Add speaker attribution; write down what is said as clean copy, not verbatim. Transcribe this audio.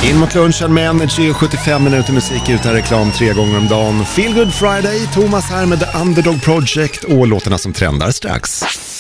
Speaker 1: In mot lunchen med Energy, 75 minuter musik utan reklam 3 gånger om dagen. Feel Good Friday, Thomas här med The Underdog Project och låtarna som trendar strax.